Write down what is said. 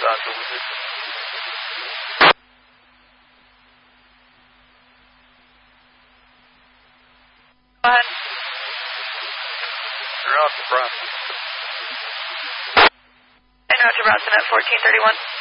Roger, with it. Go ahead. You're out to Bronson. And out to Bronson at 1431.